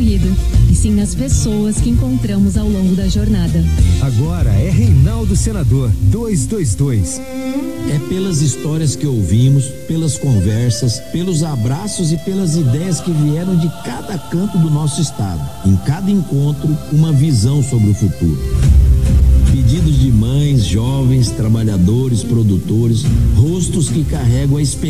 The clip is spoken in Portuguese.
corrido, e sim nas pessoas que encontramos ao longo da jornada. Agora é Reinaldo Senador 222. É pelas histórias que ouvimos, pelas conversas, pelos abraços e pelas ideias que vieram de cada canto do nosso estado. Em cada encontro, uma visão sobre o futuro. Pedidos de mães, jovens, trabalhadores, produtores, rostos que carregam a esperança